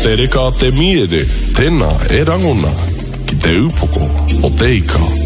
te reka te miere, tēnā e rangona ki te upoko o te ika.